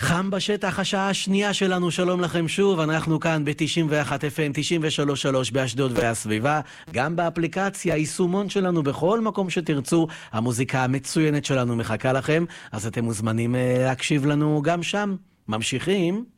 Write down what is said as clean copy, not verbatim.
חם בשטח, השעה השנייה שלנו, שלום לכם שוב, אנחנו כאן ב-91 FM, 93.3 באשדוד והסביבה, גם באפליקציה, יישומון שלנו בכל מקום שתרצו, המוזיקה המצוינת שלנו מחכה לכם, אז אתם מוזמנים להקשיב לנו גם שם. ממשיכים.